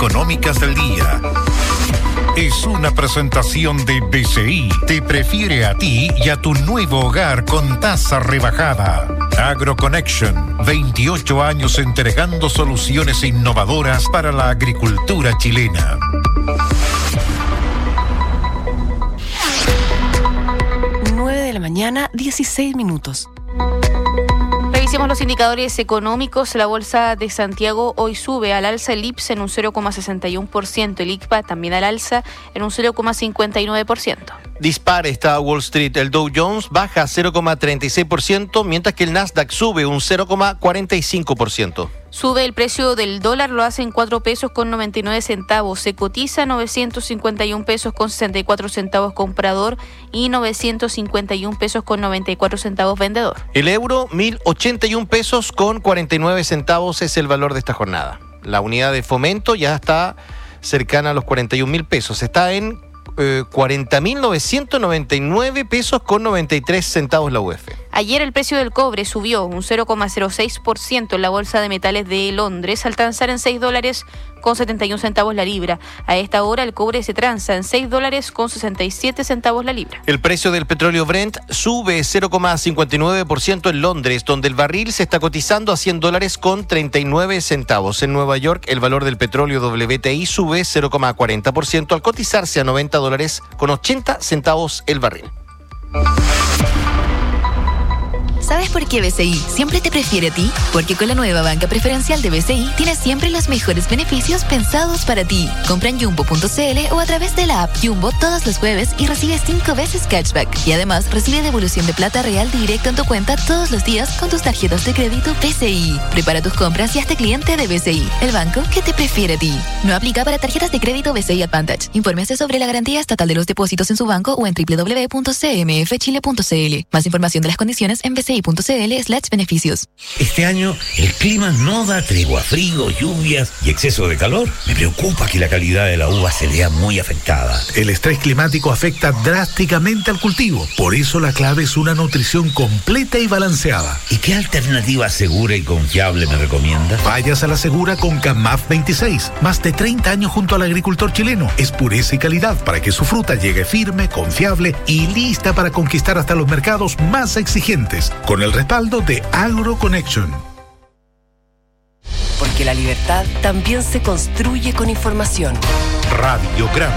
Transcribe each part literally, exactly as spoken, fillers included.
económicas del día. Es una presentación de B C I. Te prefiere a ti y a tu nuevo hogar con tasa rebajada. AgroConnection, veintiocho años entregando soluciones innovadoras para la agricultura chilena. nueve de la mañana, dieciséis minutos. Revisemos los indicadores económicos. La Bolsa de Santiago hoy sube al alza, el I P S en un cero coma sesenta y uno por ciento, el I C P A también al alza en un cero coma cincuenta y nueve por ciento. Dispara está Wall Street. El Dow Jones baja cero coma treinta y seis por ciento, mientras que el Nasdaq sube un cero coma cuarenta y cinco por ciento. Sube el precio del dólar, lo hace en cuatro pesos con noventa y nueve centavos. Se cotiza novecientos cincuenta y un pesos con sesenta y cuatro centavos comprador y novecientos cincuenta y un pesos con noventa y cuatro centavos vendedor. El euro, mil ochenta y un pesos con cuarenta y nueve centavos es el valor de esta jornada. La unidad de fomento ya está cercana a los cuarenta y un mil pesos. Está en eh, cuarenta mil novecientos noventa y nueve pesos con noventa y tres centavos la U F. Ayer el precio del cobre subió un cero coma cero seis por ciento en la Bolsa de Metales de Londres, al transar en seis dólares con setenta y un centavos la libra. A esta hora el cobre se transa en seis dólares con sesenta y siete centavos la libra. El precio del petróleo Brent sube cero coma cincuenta y nueve por ciento en Londres, donde el barril se está cotizando a cien dólares con treinta y nueve centavos. En Nueva York, el valor del petróleo W T I sube cero coma cuarenta por ciento al cotizarse a noventa dólares con ochenta centavos el barril. ¿Sabes por qué B C I siempre te prefiere a ti? Porque con la nueva banca preferencial de B C I tienes siempre los mejores beneficios pensados para ti. Compra en jumbo punto c l o a través de la app Jumbo todos los jueves y recibe cinco veces cashback. Y además recibe devolución de plata real directo en tu cuenta todos los días con tus tarjetas de crédito B C I. Prepara tus compras y hazte cliente de B C I, el banco que te prefiere a ti. No aplica para tarjetas de crédito B C I Advantage. Infórmese sobre la garantía estatal de los depósitos en su banco o en doble u doble u doble u punto c m f chile punto c l. Más información de las condiciones en bci.cl slash beneficios. Este año el clima no da tregua, frío, lluvias y exceso de calor. Me preocupa que la calidad de la uva se vea muy afectada. El estrés climático afecta drásticamente al cultivo. Por eso la clave es una nutrición completa y balanceada. ¿Y qué alternativa segura y confiable me recomienda? Vayas a la segura con CAMAF veintiséis. Más de treinta años junto al agricultor chileno. Es pureza y calidad para que su fruta llegue firme, confiable y lista para conquistar hasta los mercados más exigentes. Con el respaldo de AgroConnection. Porque la libertad también se construye con información. Radiograma.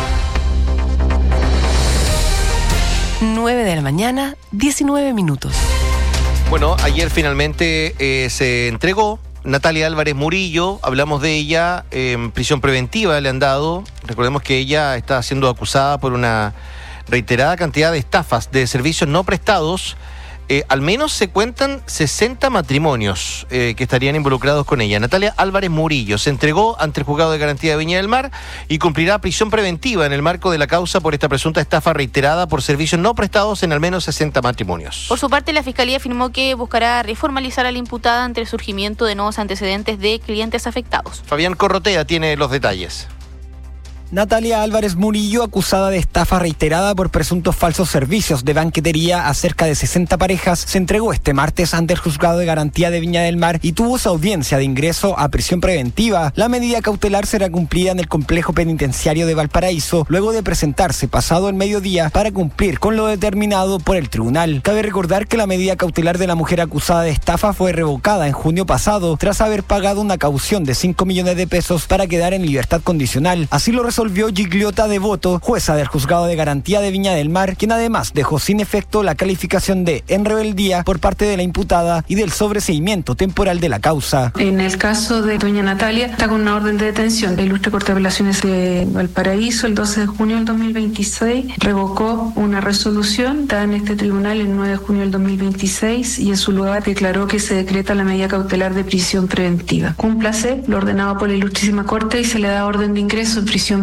nueve de la mañana, diecinueve minutos. Bueno, ayer finalmente eh, se entregó Natalia Álvarez Murillo. Hablamos de ella, eh, en prisión preventiva le han dado. Recordemos que ella está siendo acusada por una reiterada cantidad de estafas de servicios no prestados. Eh, al menos se cuentan sesenta matrimonios eh, que estarían involucrados con ella. Natalia Álvarez Murillo se entregó ante el Juzgado de Garantía de Viña del Mar y cumplirá prisión preventiva en el marco de la causa por esta presunta estafa reiterada por servicios no prestados en al menos sesenta matrimonios. Por su parte, la Fiscalía afirmó que buscará reformalizar a la imputada ante el surgimiento de nuevos antecedentes de clientes afectados. Fabián Corrotea tiene los detalles. Natalia Álvarez Murillo, acusada de estafa reiterada por presuntos falsos servicios de banquetería a cerca de sesenta parejas, se entregó este martes ante el Juzgado de Garantía de Viña del Mar y tuvo su audiencia de ingreso a prisión preventiva. La medida cautelar será cumplida en el complejo penitenciario de Valparaíso, luego de presentarse pasado el mediodía para cumplir con lo determinado por el tribunal. Cabe recordar que la medida cautelar de la mujer acusada de estafa fue revocada en junio pasado, tras haber pagado una caución de cinco millones de pesos para quedar en libertad condicional. Así lo resolvió Gigliota Devoto, jueza del Juzgado de Garantía de Viña del Mar, quien además dejó sin efecto la calificación de en rebeldía por parte de la imputada y del sobreseimiento temporal de la causa. En el caso de doña Natalia, está con una orden de detención. El Ilustre Corte de Apelaciones de Valparaíso, el doce de junio del dos mil veintiséis, revocó una resolución, está en este tribunal el nueve de junio del dos mil veintiséis, y en su lugar declaró que se decreta la medida cautelar de prisión preventiva. Cúmplase lo ordenado por la Ilustrísima Corte y se le da orden de ingreso en prisión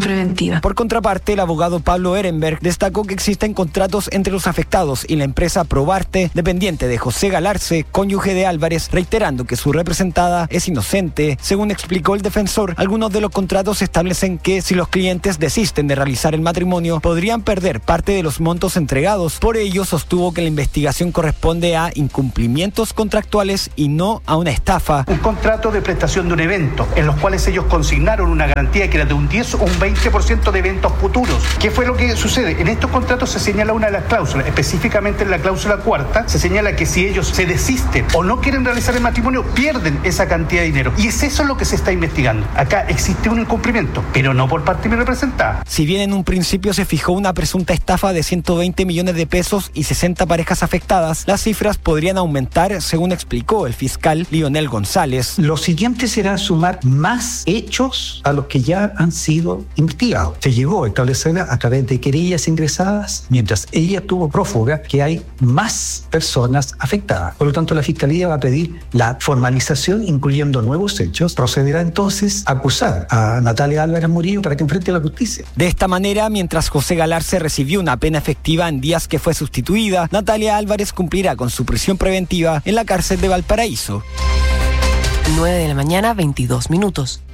preventiva. Por contraparte, el abogado Pablo Ehrenberg destacó que existen contratos entre los afectados y la empresa Probarte, dependiente de José Galarce, cónyuge de Álvarez, reiterando que su representada es inocente. Según explicó el defensor, algunos de los contratos establecen que si los clientes desisten de realizar el matrimonio, podrían perder parte de los montos entregados. Por ello, sostuvo que la investigación corresponde a incumplimientos contractuales y no a una estafa. Un contrato de prestación de un evento, en los cuales ellos consignaron una garantía que era de un diez o un veinte por ciento de eventos futuros. ¿Qué fue lo que sucede? En estos contratos se señala una de las cláusulas, específicamente en la cláusula cuarta, se señala que si ellos se desisten o no quieren realizar el matrimonio, pierden esa cantidad de dinero. Y es eso lo que se está investigando. Acá existe un incumplimiento, pero no por parte de mi representada. Si bien en un principio se fijó una presunta estafa de ciento veinte millones de pesos y sesenta parejas afectadas, las cifras podrían aumentar, según explicó el fiscal Lionel González. Lo siguiente será sumar más hechos a los que ya han sido investigados. Se llegó a establecer a través de querellas ingresadas, mientras ella estuvo prófuga, que hay más personas afectadas. Por lo tanto, la Fiscalía va a pedir la formalización, incluyendo nuevos hechos. Procederá entonces a acusar a Natalia Álvarez Murillo para que enfrente a la justicia. De esta manera, mientras José Galarce recibió una pena efectiva en días que fue sustituida, Natalia Álvarez cumplirá con su prisión preventiva en la cárcel de Valparaíso. nueve de la mañana, veintidós minutos.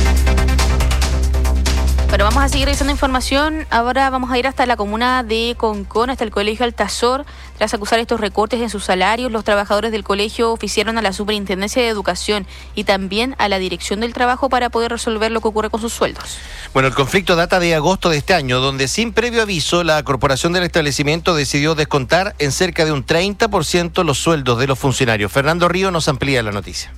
Pero vamos a seguir revisando información. Ahora vamos a ir hasta la comuna de Concón, hasta el colegio Altazor. Tras acusar estos recortes en sus salarios, los trabajadores del colegio oficiaron a la Superintendencia de Educación y también a la Dirección del Trabajo para poder resolver lo que ocurre con sus sueldos. Bueno, el conflicto data de agosto de este año, donde sin previo aviso la corporación del establecimiento decidió descontar en cerca de un treinta por ciento los sueldos de los funcionarios. Fernando Río nos amplía la noticia.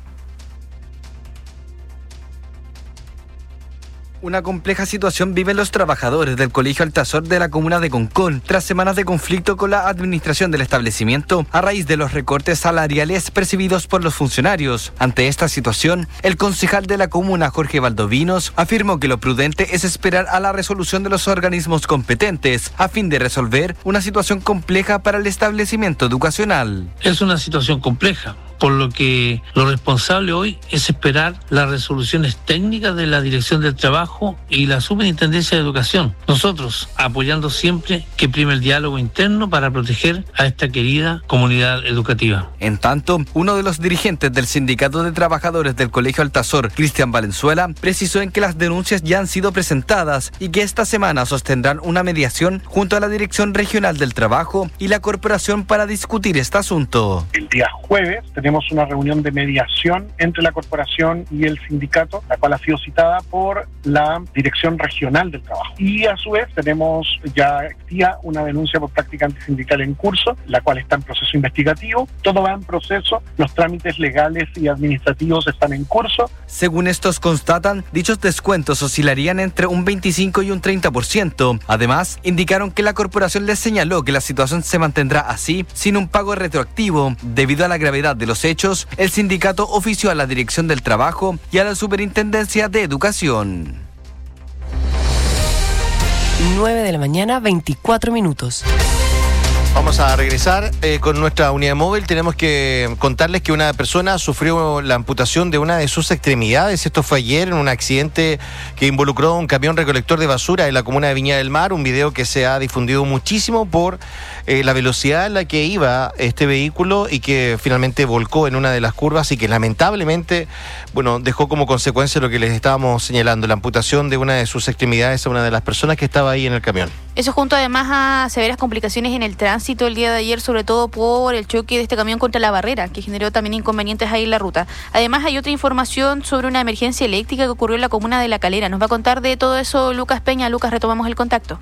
Una compleja situación viven los trabajadores del Colegio Altazor de la comuna de Concón, tras semanas de conflicto con la administración del establecimiento a raíz de los recortes salariales percibidos por los funcionarios. Ante esta situación, el concejal de la comuna, Jorge Valdovinos, afirmó que lo prudente es esperar a la resolución de los organismos competentes a fin de resolver una situación compleja para el establecimiento educacional. Es una situación compleja, por lo que lo responsable hoy es esperar las resoluciones técnicas de la Dirección del Trabajo y la Superintendencia de Educación. Nosotros apoyando siempre que prime el diálogo interno para proteger a esta querida comunidad educativa. En tanto, uno de los dirigentes del Sindicato de Trabajadores del Colegio Altazor, Cristian Valenzuela, precisó en que las denuncias ya han sido presentadas y que esta semana sostendrán una mediación junto a la Dirección Regional del Trabajo y la Corporación para discutir este asunto. El día jueves tenemos una reunión de mediación entre la corporación y el sindicato, la cual ha sido citada por la Dirección Regional del Trabajo. Y a su vez tenemos ya activa una denuncia por práctica antisindical en curso, la cual está en proceso investigativo. Todo va en proceso, los trámites legales y administrativos están en curso. Según estos constatan, dichos descuentos oscilarían entre un veinticinco y un treinta por ciento. Además, indicaron que la corporación les señaló que la situación se mantendrá así, sin un pago retroactivo. Debido a la gravedad de los hechos, el sindicato ofició a la Dirección del Trabajo y a la Superintendencia de Educación. nueve de la mañana, veinticuatro minutos. Vamos a regresar eh, con nuestra unidad móvil. Tenemos que contarles que una persona sufrió la amputación de una de sus extremidades. Esto fue ayer en un accidente que involucró un camión recolector de basura en la comuna de Viña del Mar. Un video que se ha difundido muchísimo por eh, la velocidad en la que iba este vehículo y que finalmente volcó en una de las curvas y que lamentablemente, bueno, dejó como consecuencia lo que les estábamos señalando, la amputación de una de sus extremidades a una de las personas que estaba ahí en el camión. Eso junto además a severas complicaciones en el tránsito el día de ayer, sobre todo por el choque de este camión contra la barrera, que generó también inconvenientes ahí en la ruta. Además hay otra información sobre una emergencia eléctrica que ocurrió en la comuna de La Calera. Nos va a contar de todo eso Lucas Peña. Lucas, retomamos el contacto.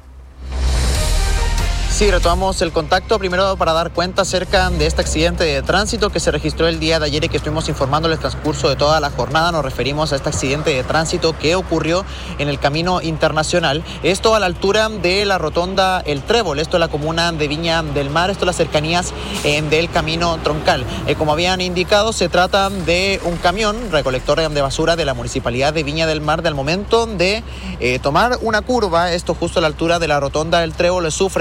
Sí, retomamos el contacto primero para dar cuenta acerca de este accidente de tránsito que se registró el día de ayer y que estuvimos informando en el transcurso de toda la jornada. Nos referimos a este accidente de tránsito que ocurrió en el Camino Internacional. Esto a la altura de la rotonda El Trébol, esto en la comuna de Viña del Mar, esto en las cercanías eh, del Camino Troncal. Eh, como habían indicado, se trata de un camión recolector de basura de la Municipalidad de Viña del Mar. Del momento de eh, tomar una curva, esto justo a la altura de la rotonda El Trébol, sufre este accidente.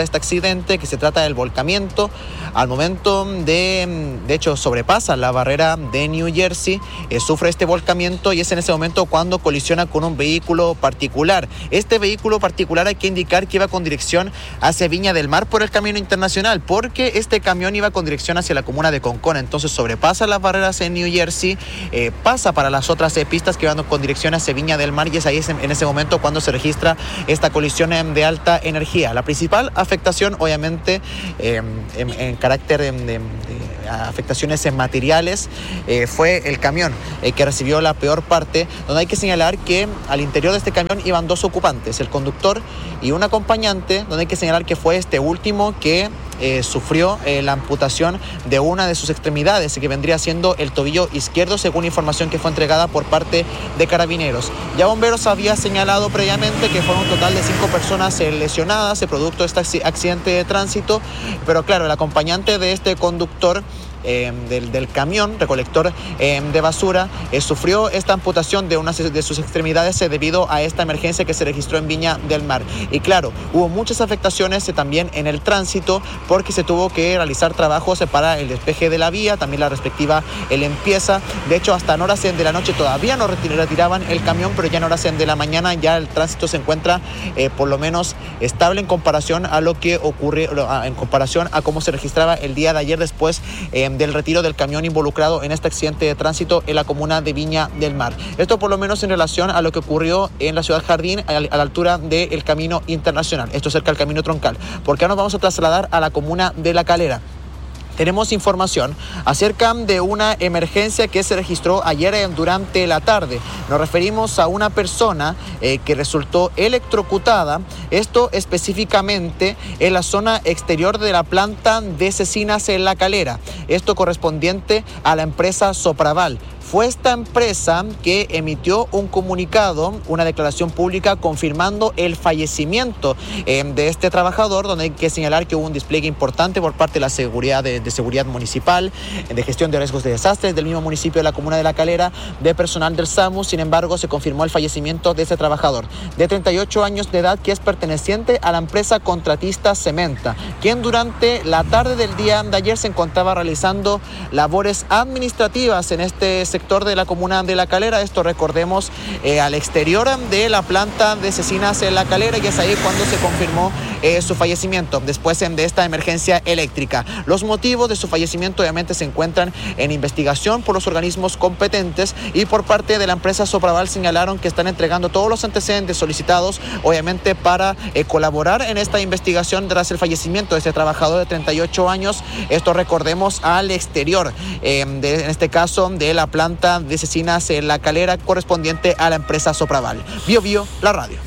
evidente que se trata del volcamiento. Al momento de, de hecho, sobrepasa la barrera de New Jersey, eh, sufre este volcamiento y es en ese momento cuando colisiona con un vehículo particular. Este vehículo particular hay que indicar que iba con dirección hacia Viña del Mar por el camino internacional, porque este camión iba con dirección hacia la comuna de Concón. Entonces sobrepasa las barreras en New Jersey, eh, pasa para las otras eh, pistas que van con dirección hacia Viña del Mar y es ahí en ese momento cuando se registra esta colisión de alta energía. La principal afectación, obviamente, eh, en, en carácter de, de, de afectaciones en materiales, eh, fue el camión eh, que recibió la peor parte, donde hay que señalar que al interior de este camión iban dos ocupantes, el conductor y un acompañante, donde hay que señalar que fue este último que Eh, sufrió eh, la amputación de una de sus extremidades, que vendría siendo el tobillo izquierdo, según información que fue entregada por parte de Carabineros. Ya Bomberos había señalado previamente que fueron un total de cinco personas eh, lesionadas, eh, producto de este accidente de tránsito, pero claro, el acompañante de este conductor Eh, del, del camión recolector eh, de basura eh, sufrió esta amputación de una de sus extremidades eh, debido a esta emergencia que se registró en Viña del Mar. Y claro, hubo muchas afectaciones eh, también en el tránsito porque se tuvo que realizar trabajos eh, para el despeje de la vía, también la respectiva eh, limpieza. De hecho, hasta en horas eh, de la noche todavía no retir- retiraban el camión, pero ya en horas eh, de la mañana ya el tránsito se encuentra eh, por lo menos estable en comparación a lo que ocurrió, en comparación a cómo se registraba el día de ayer después eh, del retiro del camión involucrado en este accidente de tránsito en la comuna de Viña del Mar. Esto por lo menos en relación a lo que ocurrió en la ciudad Jardín a la altura del camino internacional, esto cerca del camino troncal. Porque ahora nos vamos a trasladar a la comuna de La Calera. Tenemos información acerca de una emergencia que se registró ayer durante la tarde. Nos referimos a una persona eh, que resultó electrocutada, esto específicamente en la zona exterior de la planta de cecinas en La Calera, esto correspondiente a la empresa Sopraval. Fue esta empresa que emitió un comunicado, una declaración pública confirmando el fallecimiento eh, de este trabajador, donde hay que señalar que hubo un despliegue importante por parte de la seguridad de, de seguridad municipal, de gestión de riesgos de desastres del mismo municipio de la comuna de La Calera, de personal del SAMU. Sin embargo, se confirmó el fallecimiento de este trabajador de treinta y ocho años de edad, que es perteneciente a la empresa contratista Cementa, quien durante la tarde del día de ayer se encontraba realizando labores administrativas en este sector de la comuna de La Calera. Esto, recordemos, eh, al exterior de la planta de cecinas en La Calera, y es ahí cuando se confirmó eh, su fallecimiento después eh, de esta emergencia eléctrica. Los motivos de su fallecimiento obviamente se encuentran en investigación por los organismos competentes, y por parte de la empresa Sopraval señalaron que están entregando todos los antecedentes solicitados, obviamente para eh, colaborar en esta investigación tras el fallecimiento de este trabajador de treinta y ocho años. Esto, recordemos, al exterior eh, de, en este caso de la planta de cecinas en La Calera, correspondiente a la empresa Sopraval. Bio Bio, la radio.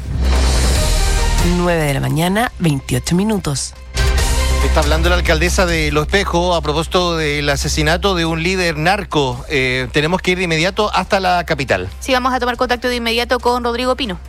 nueve de la mañana, veintiocho minutos. Está hablando la alcaldesa de Los Espejos a propósito del asesinato de un líder narco. Eh, tenemos que ir de inmediato hasta la capital. Sí, vamos a tomar contacto de inmediato con Rodrigo Pino.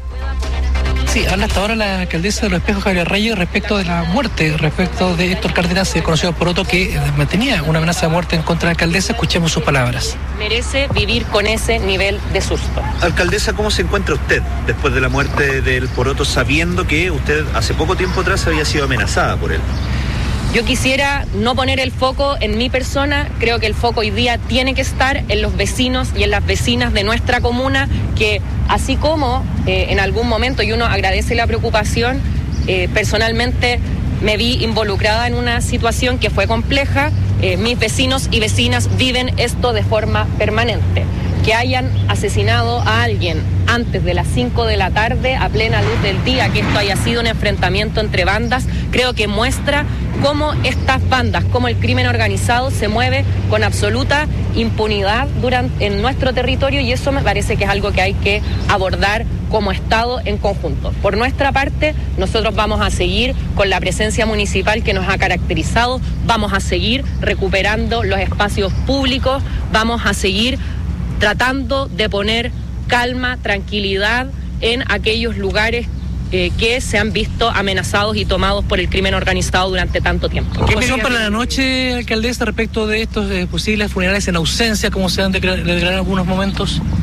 Sí, habla hasta ahora la alcaldesa de Los Espejos, Javier Reyes, respecto de la muerte, respecto de Héctor Cárdenas, conocido por otro, que mantenía una amenaza de muerte en contra de la alcaldesa. Escuchemos sus palabras. Merece vivir con ese nivel de susto. Alcaldesa, ¿cómo se encuentra usted después de la muerte del Poroto, sabiendo que usted hace poco tiempo atrás había sido amenazada por él? Yo quisiera no poner el foco en mi persona. Creo que el foco hoy día tiene que estar en los vecinos y en las vecinas de nuestra comuna, que así como eh, en algún momento, y uno agradece la preocupación, eh, personalmente me vi involucrada en una situación que fue compleja. Eh, mis vecinos y vecinas viven esto de forma permanente. Que hayan asesinado a alguien antes de las cinco de la tarde, a plena luz del día, que esto haya sido un enfrentamiento entre bandas, creo que muestra cómo estas bandas, cómo el crimen organizado se mueve con absoluta impunidad durante, en nuestro territorio, y eso me parece que es algo que hay que abordar como Estado en conjunto. Por nuestra parte, nosotros vamos a seguir con la presencia municipal que nos ha caracterizado, vamos a seguir recuperando los espacios públicos, vamos a seguir tratando de poner calma, tranquilidad en aquellos lugares eh, que se han visto amenazados y tomados por el crimen organizado durante tanto tiempo. ¿Qué opinión para la noche, alcaldesa, respecto de estos eh, posibles funerales en ausencia, como se han declarado en algunos momentos?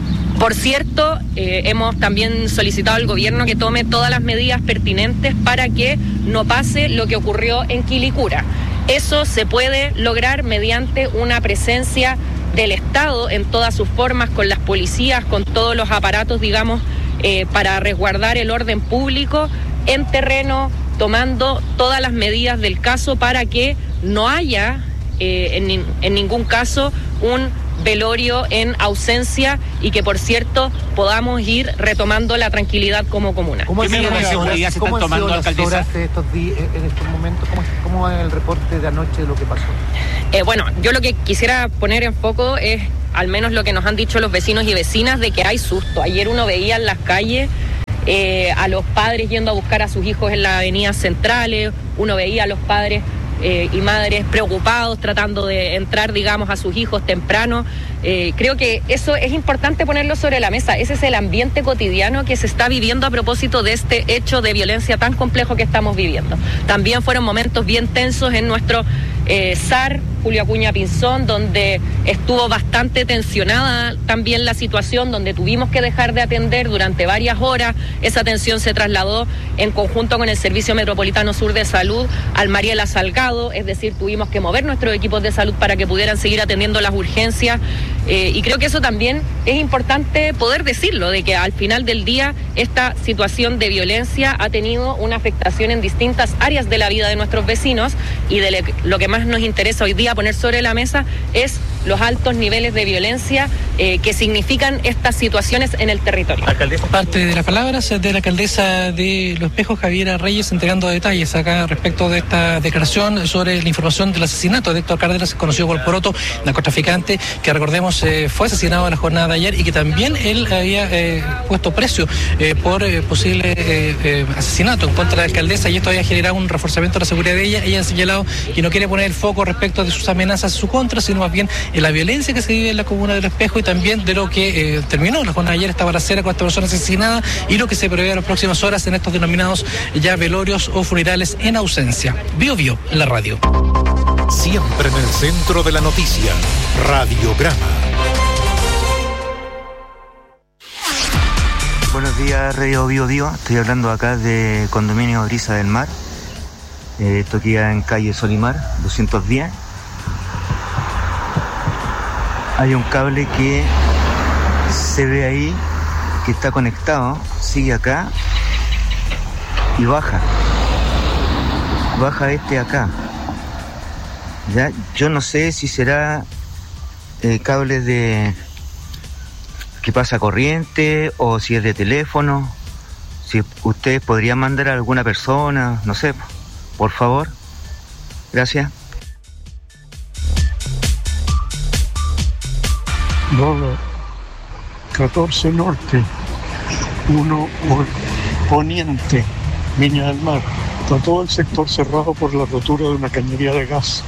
Por cierto, eh, hemos también solicitado al gobierno que tome todas las medidas pertinentes para que no pase lo que ocurrió en Quilicura. Eso se puede lograr mediante una presencia del Estado en todas sus formas, con las policías, con todos los aparatos, digamos, eh, para resguardar el orden público en terreno, tomando todas las medidas del caso para que no haya eh, en, en ningún caso un velorio en ausencia y que, por cierto, podamos ir retomando la tranquilidad como comuna. ¿Cómo, ¿Qué medidas de seguridad se están tomando, alcaldesa? Estos días, en estos momentos, ¿cómo, ¿Cómo va el reporte de anoche de lo que pasó? Eh, bueno, yo lo que quisiera poner en foco es al menos lo que nos han dicho los vecinos y vecinas de que hay susto. Ayer uno veía en las calles eh, a los padres yendo a buscar a sus hijos en las avenidas centrales, uno veía a los padres Eh, y madres preocupados tratando de entrar, digamos, a sus hijos temprano. Eh, creo que eso es importante ponerlo sobre la mesa. Ese es el ambiente cotidiano que se está viviendo a propósito de este hecho de violencia tan complejo que estamos viviendo. También fueron momentos bien tensos en nuestro eh, S A R, Julio Acuña Pinzón, donde estuvo bastante tensionada también la situación, donde tuvimos que dejar de atender durante varias horas. Esa atención se trasladó en conjunto con el Servicio Metropolitano Sur de Salud al Mariela Salgado, es decir, tuvimos que mover nuestros equipos de salud para que pudieran seguir atendiendo las urgencias. Eh, y creo que eso también es importante poder decirlo, de que al final del día esta situación de violencia ha tenido una afectación en distintas áreas de la vida de nuestros vecinos, y de lo que más nos interesa hoy día poner sobre la mesa es los altos niveles de violencia eh, que significan estas situaciones en el territorio. Alcaldesa. Parte de las palabras de la alcaldesa de Los Espejos, Javiera Reyes, entregando detalles acá respecto de esta declaración sobre la información del asesinato de Héctor Cárdenas, conocido por Poroto, narcotraficante, que recordemos eh, fue asesinado en la jornada de ayer y que también él había eh, puesto precio eh, por eh, posible eh, eh, asesinato en contra de la alcaldesa, y esto había generado un reforzamiento de la seguridad de ella. Ella ha señalado que no quiere poner el foco respecto de sus amenazas a su contra, sino más bien en la violencia que se vive en la comuna de Los Espejos, y también de lo que eh, terminó la jornada de ayer, esta balacera con esta persona asesinada, y lo que se prevé en las próximas horas en estos denominados ya velorios o funerales en ausencia. Bio Bio, la radio. Siempre en el centro de la noticia, Radiograma. Buenos días, Radio Bio Bio. Estoy hablando acá de Condominio Brisa del Mar. Eh, esto queda en calle Solimar, doscientos diez. Hay un cable que se ve ahí, que está conectado, sigue acá y baja. Baja este acá. Ya, yo no sé si será eh, cable de que pasa corriente o si es de teléfono. Si ustedes podrían mandar a alguna persona, no sé, por favor. Gracias. Dodo, catorce Norte, uno Poniente, Viña del Mar. Está todo el sector cerrado por la rotura de una cañería de gas.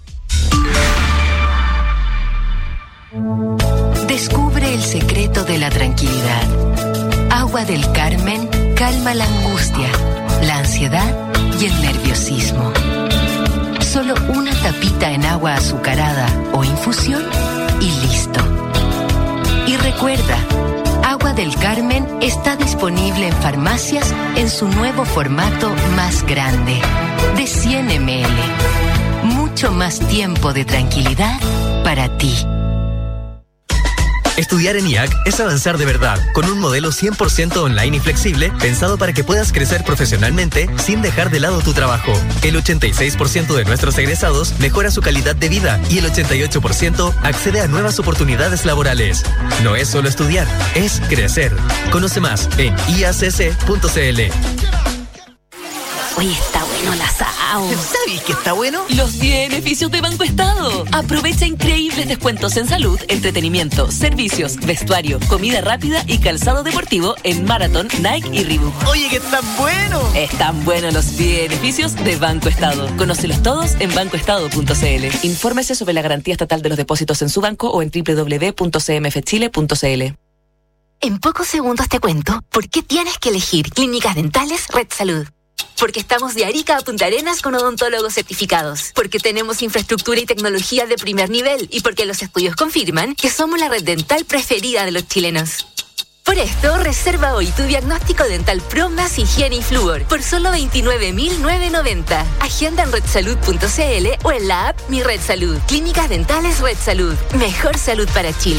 Descubre el secreto de la tranquilidad. Agua del Carmen calma la angustia, la ansiedad y el nerviosismo. Solo una tapita en agua azucarada o infusión y listo. Y recuerda, Agua del Carmen está disponible en farmacias en su nuevo formato más grande, de cien mililitros. Mucho más tiempo de tranquilidad para ti. Estudiar en I A C es avanzar de verdad, con un modelo cien por ciento online y flexible, pensado para que puedas crecer profesionalmente sin dejar de lado tu trabajo. El ochenta y seis por ciento de nuestros egresados mejora su calidad de vida y el ochenta y ocho por ciento accede a nuevas oportunidades laborales. No es solo estudiar, es crecer. Conoce más en i a c c punto c l. Oye, está bueno el asado. ¿Sabes qué está bueno? Los beneficios de Banco Estado. Aprovecha increíbles descuentos en salud, entretenimiento, servicios, vestuario, comida rápida y calzado deportivo en Marathon, Nike y Reebok. Oye, que están buenos. Están buenos los beneficios de Banco Estado. Conócelos todos en banco estado punto c l. Infórmese sobre la garantía estatal de los depósitos en su banco o en doble u doble u doble u punto c m f chile punto c l. En pocos segundos te cuento por qué tienes que elegir Clínicas Dentales Red Salud. Porque estamos de Arica a Punta Arenas con odontólogos certificados. Porque tenemos infraestructura y tecnología de primer nivel. Y porque los estudios confirman que somos la red dental preferida de los chilenos. Por esto, reserva hoy tu diagnóstico dental Pro más higiene y flúor por solo veintinueve mil novecientos noventa. Agenda en red salud punto c l o en la app Mi Red Salud. Clínicas Dentales Red Salud. Mejor salud para Chile.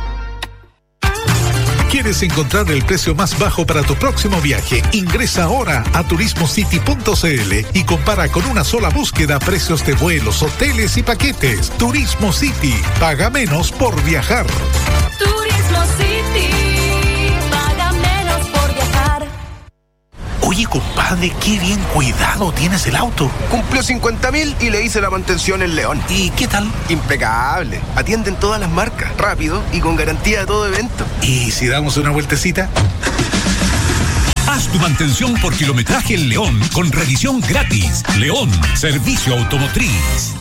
¿Quieres encontrar el precio más bajo para tu próximo viaje? Ingresa ahora a turismo city punto c l y compara con una sola búsqueda precios de vuelos, hoteles y paquetes. Turismo City. Paga menos por viajar. Turismo City. Paga menos por viajar. Oye, compadre, qué bien cuidado tienes el auto. Cumplió cincuenta mil y le hice la mantención en León. ¿Y qué tal? Impecable. Atienden todas las marcas, rápido y con garantía de todo evento. ¿Y si damos una vueltecita? Haz tu mantención por kilometraje en León con revisión gratis. León, servicio automotriz.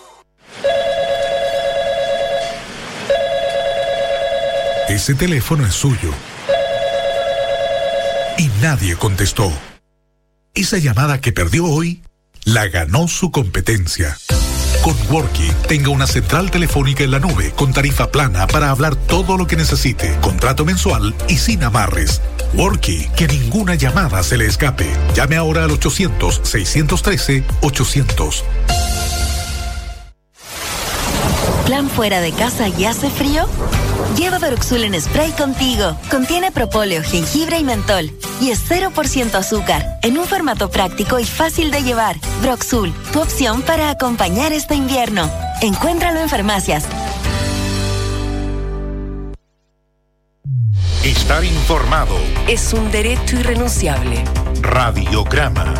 Ese teléfono es suyo. Y nadie contestó. Esa llamada que perdió hoy, la ganó su competencia. Con Worky, tenga una central telefónica en la nube con tarifa plana para hablar todo lo que necesite, contrato mensual y sin amarres. Worky, que ninguna llamada se le escape. Llame ahora al ochocientos, seiscientos trece, ochocientos. ¿Plan fuera de casa y hace frío? Lleva Broxul en spray contigo. Contiene propóleo, jengibre y mentol. Y es cero por ciento azúcar, en un formato práctico y fácil de llevar. Broxul, tu opción para acompañar este invierno. Encuéntralo en farmacias. Estar informado es un derecho irrenunciable. Radiograma.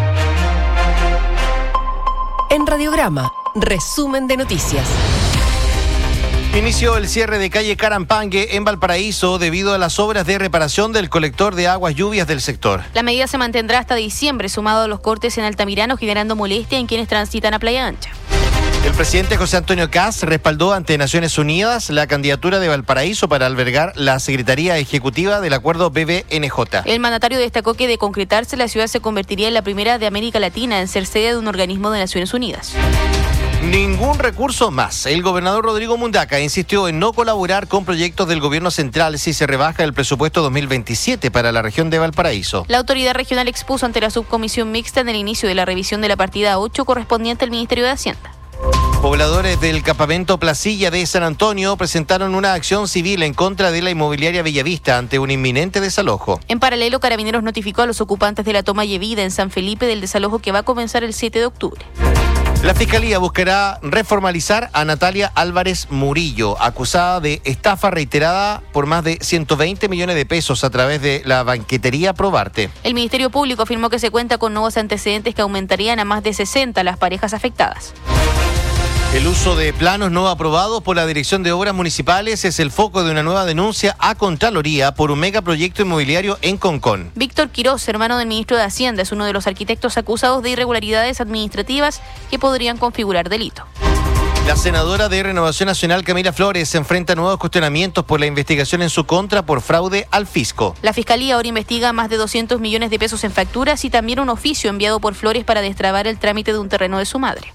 En Radiograma, resumen de noticias. Inició el cierre de calle Carampangue en Valparaíso debido a las obras de reparación del colector de aguas lluvias del sector. La medida se mantendrá hasta diciembre, sumado a los cortes en Altamirano, generando molestia en quienes transitan a Playa Ancha. El presidente José Antonio Kast respaldó ante Naciones Unidas la candidatura de Valparaíso para albergar la Secretaría Ejecutiva del Acuerdo B B N J. El mandatario destacó que de concretarse, la ciudad se convertiría en la primera de América Latina en ser sede de un organismo de Naciones Unidas. Ningún recurso más. El gobernador Rodrigo Mundaca insistió en no colaborar con proyectos del gobierno central si se rebaja el presupuesto dos mil veintisiete para la región de Valparaíso. La autoridad regional expuso ante la subcomisión mixta en el inicio de la revisión de la partida ocho correspondiente al Ministerio de Hacienda. Pobladores del campamento Placilla de San Antonio presentaron una acción civil en contra de la inmobiliaria Bellavista ante un inminente desalojo. En paralelo, Carabineros notificó a los ocupantes de la toma Yevida en San Felipe del desalojo que va a comenzar el siete de octubre. La Fiscalía buscará reformalizar a Natalia Álvarez Murillo, acusada de estafa reiterada por más de ciento veinte millones de pesos a través de la banquetería Probarte. El Ministerio Público afirmó que se cuenta con nuevos antecedentes que aumentarían a más de sesenta las parejas afectadas. El uso de planos no aprobados por la Dirección de Obras Municipales es el foco de una nueva denuncia a Contraloría por un megaproyecto inmobiliario en Concón. Víctor Quiroz, hermano del ministro de Hacienda, es uno de los arquitectos acusados de irregularidades administrativas que podrían configurar delito. La senadora de Renovación Nacional, Camila Flores, se enfrenta a nuevos cuestionamientos por la investigación en su contra por fraude al fisco. La Fiscalía ahora investiga más de doscientos millones de pesos en facturas y también un oficio enviado por Flores para destrabar el trámite de un terreno de su madre.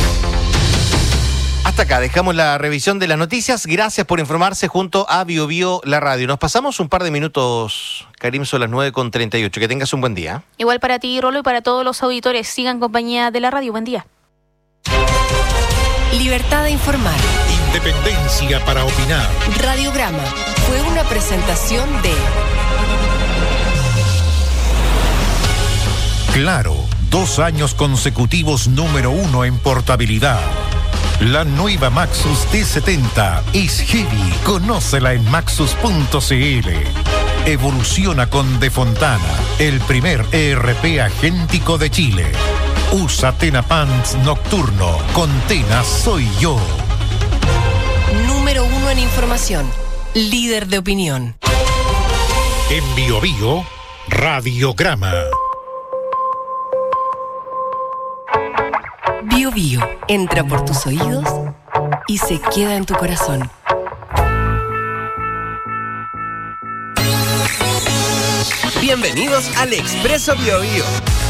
Hasta acá dejamos la revisión de las noticias. Gracias por informarse junto a Bio Bio La Radio. Nos pasamos un par de minutos, Karim, son las nueve con treinta y ocho. Que tengas un buen día. Igual para ti, Rolo, y para todos los auditores. Sigan compañía de la radio. Buen día. Libertad de informar. Independencia para opinar. Radiograma fue una presentación de Claro, dos años consecutivos número uno en portabilidad. La nueva Maxus T setenta es heavy. Conócela en maxus punto c l. Evoluciona con De Fontana, el primer E R P agéntico de Chile. Usa Tena Pants Nocturno. Con Tena soy yo. Número uno en información. Líder de opinión. En Bio Bio, Radiograma. Bio Bio entra por tus oídos y se queda en tu corazón. Bienvenidos al Expreso Bio Bio.